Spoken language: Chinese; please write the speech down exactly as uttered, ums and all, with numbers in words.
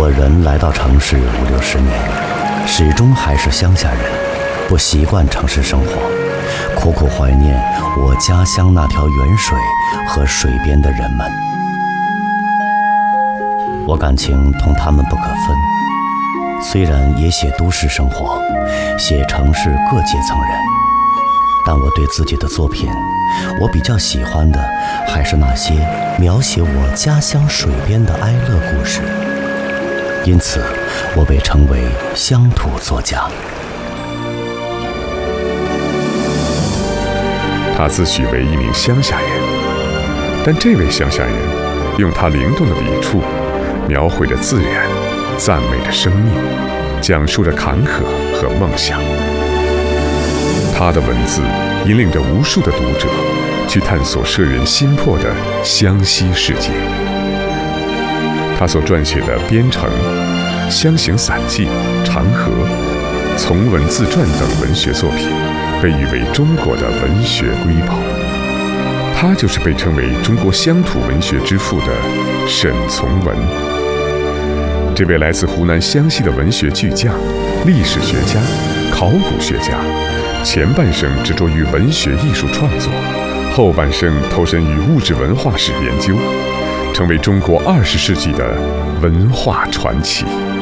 我人来到城市五六十年，始终还是乡下人，不习惯城市生活，苦苦怀念我家乡那条远水和水边的人们。我感情同他们不可分，虽然也写都市生活，写城市各阶层人，但我对自己的作品，我比较喜欢的还是那些描写我家乡水边的哀乐故事，因此我被称为乡土作家。 他自诩为一名乡下人，但这位乡下人用他灵动的笔触，描绘着自然，赞美着生命，讲述着坎坷和梦想。他的文字引领着无数的读者去探索摄人心魄的湘西世界。他所撰写的《边城》《乡行散记》《长河》《从文自传》等文学作品，被誉为中国的文学瑰宝。他就是被称为中国乡土文学之父的沈从文。这位来自湖南湘西的文学巨匠、历史学家、考古学家，前半生执着于文学艺术创作，后半生投身于物质文化史研究，成为中国二十世纪的文化传奇。